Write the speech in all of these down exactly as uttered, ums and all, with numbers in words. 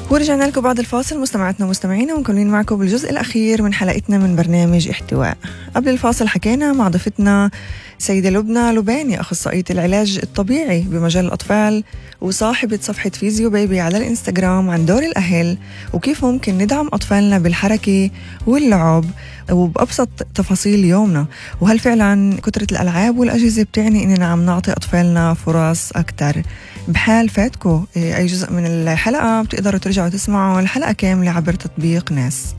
ورجعنا لكم بعد الفاصل مستمعاتنا ومستمعينا، ومكملين معكم بالجزء الأخير من حلقتنا من برنامج احتواء. قبل الفاصل حكينا مع ضيفتنا سيدة لبنى لباني، أخصائية العلاج الطبيعي بمجال الأطفال وصاحبة صفحة فيزيو بيبي على الإنستغرام، عن دور الأهل وكيف ممكن ندعم أطفالنا بالحركة واللعب وبأبسط تفاصيل يومنا، وهل فعلا كثرة الألعاب والأجهزة بتعني إننا عم نعطي أطفالنا فرص أكتر؟ بحال فاتكو أي جزء من الحلقة بتقدروا ترجعوا تسمعوا الحلقة كاملة عبر تطبيق ناس.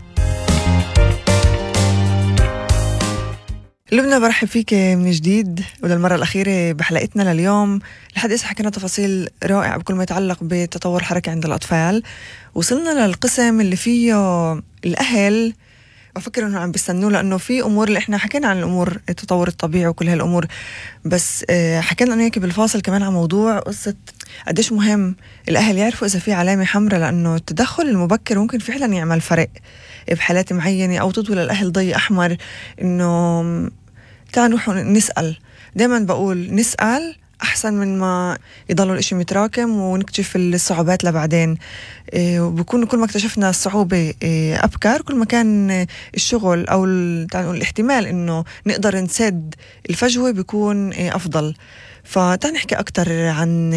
لبنى برحب فيك من جديد وللمرة الأخيرة بحلقتنا لليوم. لحد إسا حكينا تفاصيل رائعة بكل ما يتعلق بتطور حركة عند الأطفال. وصلنا للقسم اللي فيه الأهل بفكر إنه عم بيستنوا، لأنه في أمور اللي إحنا حكينا عن الأمور التطور الطبيعي وكل هالأمور، بس حكينا أنا هيك بالفاصل كمان عن موضوع قصة قديش مهم الأهل يعرفوا إذا في علامة حمراء، لأنه التدخل المبكر ممكن فعلا يعمل فرق بحالات معينة، أو تطول الأهل ضي أحمر. إنه تعالوا نروح نسأل، دايما بقول نسأل أحسن من ما يضلوا الإشي متراكم ونكتشف الصعوبات لبعدين. وبكون كل ما اكتشفنا الصعوبة أبكر، كل ما كان الشغل أو الاحتمال إنه نقدر نسد الفجوة بيكون أفضل. فتعال نحكي أكتر عن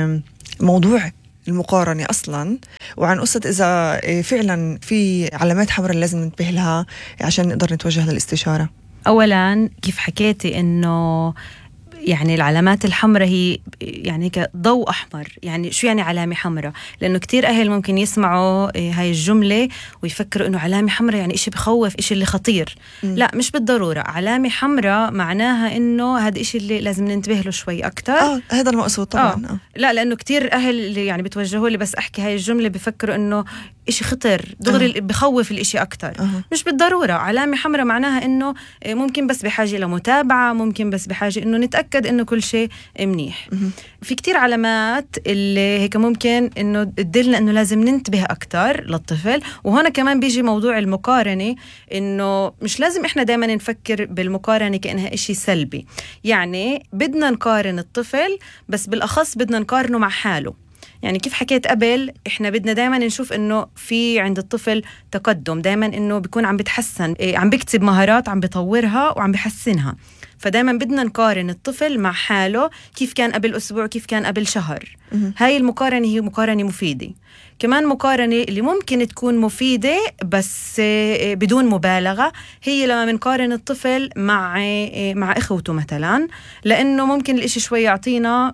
موضوع المقارنة أصلاً، وعن قصة إذا فعلاً في علامات حمراء لازم ننتبه لها عشان نقدر نتوجه للاستشارة. أولاً كيف حكيتي إنه يعني العلامات الحمراء هي يعني كضوء أحمر، يعني شو يعني علامة حمراء؟ لأنه كتير أهل ممكن يسمعوا هاي الجملة ويفكروا إنه علامة حمراء يعني إشي بخوف، إشي اللي خطير. م. لا، مش بالضرورة. علامة حمراء معناها إنه هذا إشي اللي لازم ننتبه له شوي أكتر. آه هذا المقصود طبعاً. آه. آه. لا، لأنه كتير أهل اللي يعني بتوجهوا لي بس أحكي هاي الجملة بفكروا إنه إشي خطر دغري. آه. بخوف الإشي أكتر. آه. مش بالضرورة. علامة حمراء معناها إنه ممكن بس بحاجة لمتابعة، ممكن بس بحاجة إنه نتأكد إنه كل شيء منيح. م- في كتير علامات اللي هيك ممكن إنه تدلنا إنه لازم ننتبه أكتر للطفل. وهنا كمان بيجي موضوع المقارنة، إنه مش لازم إحنا دايما نفكر بالمقارنة كأنها إشي سلبي. يعني بدنا نقارن الطفل، بس بالأخص بدنا نقارنه مع حاله. يعني كيف حكيت قبل، إحنا بدنا دايما نشوف إنه في عند الطفل تقدم، دايما إنه بيكون عم بتحسن، إيه، عم بيكتسب مهارات، عم بيطورها وعم بيحسنها. فدايما بدنا نقارن الطفل مع حاله، كيف كان قبل أسبوع، كيف كان قبل شهر. هاي المقارنة هي مقارنة مفيدة. كمان مقارنة اللي ممكن تكون مفيدة بس بدون مبالغة، هي لما منقارن الطفل مع مع إخوته مثلا، لأنه ممكن الإشي شوي يعطينا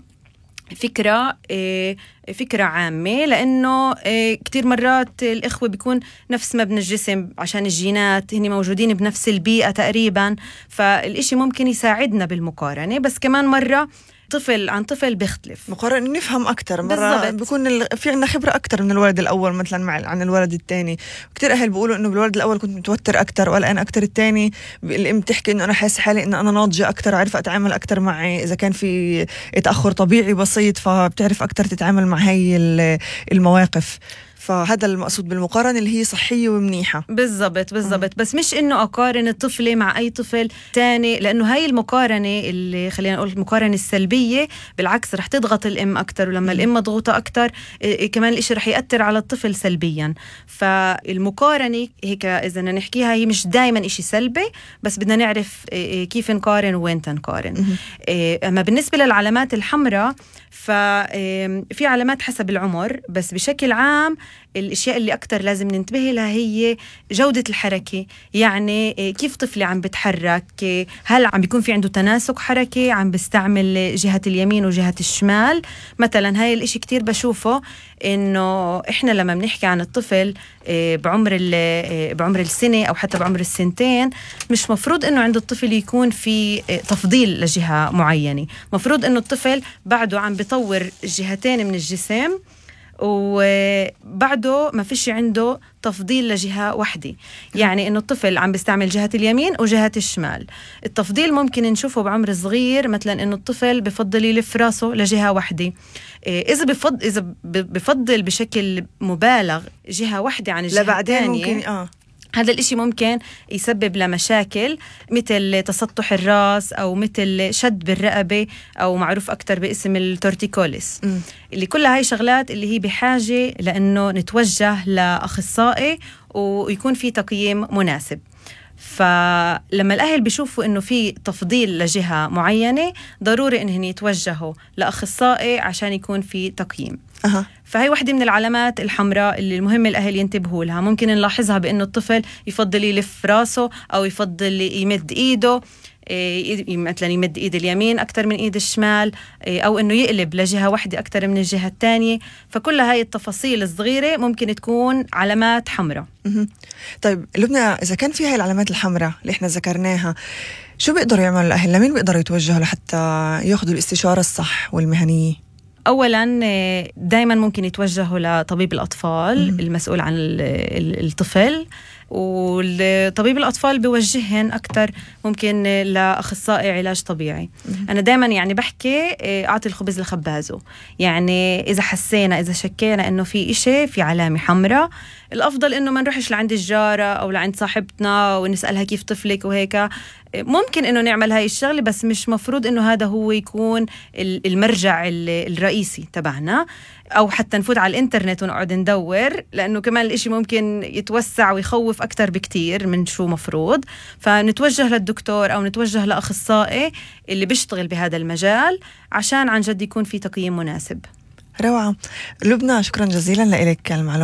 فكرة فكرة عامة. لأنه كتير مرات الإخوة بيكون نفس مبنى الجسم عشان الجينات، هني موجودين بنفس البيئة تقريبا، فالإشي ممكن يساعدنا بالمقارنة. بس كمان مرة طفل عن طفل بيختلف، مقارنة نفهم أكتر. مرة بيكون في عنا خبرة أكتر من الولد الأول مثلا مع عن الولد الثاني. كتير أهل بيقولوا إنه بالولد الأول كنت متوتر أكتر وقلقان أكتر، الثاني الأم تحكي إنه أنا حاسة حالي إنه أنا ناضجة أكتر، عارفة أتعامل أكتر مع إذا كان في تأخر طبيعي بسيط، فبتعرف أكتر تتعامل مع هاي المواقف. فهذا المقصود بالمقارنة اللي هي صحية ومنيحة. بالضبط بالضبط. بس مش إنه أقارن الطفل مع أي طفل تاني، لأنه هاي المقارنة اللي خلينا نقول المقارنة السلبية بالعكس رح تضغط الأم أكتر، ولما الأم مضغوطة أكتر إيه كمان الإشي رح يأثر على الطفل سلبيا. فالمقارنة هيك إذا نحكيها هي مش دايما إشي سلبي، بس بدنا نعرف إيه كيف نقارن وين تنقارن. إيه أما بالنسبة للعلامات الحمراء، ففي علامات حسب العمر، بس بشكل عام الاشياء اللي اكتر لازم ننتبه لها هي جودة الحركة. يعني كيف طفلي عم بتحرك، هل عم بيكون في عنده تناسق حركي، عم بيستعمل جهة اليمين وجهة الشمال مثلا. هاي الاشي كتير بشوفه انه احنا لما بنحكي عن الطفل بعمر بعمر السنة او حتى بعمر السنتين، مش مفروض انه عند الطفل يكون في تفضيل لجهة معينة. مفروض انه الطفل بعده عم بيطور الجهتين من الجسم، وبعده ما فيش عنده تفضيل لجهة واحدة. يعني إنه الطفل عم بيستعمل جهة اليمين وجهة الشمال. التفضيل ممكن نشوفه بعمر صغير، مثلا إنه الطفل بفضل يلف راسه لجهة واحدة. إذا بفضل إذا بفضل بشكل مبالغ جهة واحدة عن الجهة الثانية، ممكن آه هذا الإشي ممكن يسبب لمشاكل مثل تسطح الرأس أو مثل شد بالرقبة أو معروف أكتر باسم التورتيكوليس. م. اللي كلها هاي شغلات اللي هي بحاجة لأنه نتوجه لأخصائي ويكون في تقييم مناسب. فلما الأهل بيشوفوا إنه في تفضيل لجهة معينة ضروري إنهم يتوجهوا لأخصائي عشان يكون في تقييم. أه. فهي واحدة من العلامات الحمراء اللي المهم الأهل ينتبهوا لها. ممكن نلاحظها بأنه الطفل يفضل يلف راسه أو يفضل يمد إيده، إيه مثلا يمد إيد اليمين أكتر من إيد الشمال، إيه أو إنه يقلب لجهة واحدة أكتر من الجهة الثانية. فكل هاي التفاصيل الصغيرة ممكن تكون علامات حمراء. طيب لبنى، إذا كان في هاي العلامات الحمراء اللي إحنا ذكرناها، شو بيقدروا يعملوا الأهل؟ لمين بيقدروا يتوجهوا لحتى ياخدوا الاستشارة الصح والمهنية؟ أولاً دايماً ممكن يتوجهوا لطبيب الأطفال م- المسؤول عن الطفل، والطبيب الأطفال بيوجههن أكتر ممكن لأخصائي علاج طبيعي. م- أنا دايماً يعني بحكي أعطي الخبز لخبازه. يعني إذا حسينا إذا شكينا إنه في إشي في علامة حمراء، الأفضل إنه ما نروحش لعند الجارة أو لعند صاحبتنا ونسألها كيف طفلك وهيك. ممكن إنه نعمل هاي الشغلة، بس مش مفروض إنه هذا هو يكون المرجع الرئيسي تبعنا، أو حتى نفوت على الإنترنت ونقعد ندور، لأنه كمان الإشي ممكن يتوسع ويخوف أكتر بكتير من شو مفروض. فنتوجه للدكتور أو نتوجه لأخصائي اللي بيشتغل بهذا المجال عشان عن جد يكون في تقييم مناسب. روعة. لبنى، شكرا جزيلا لك المعلومات.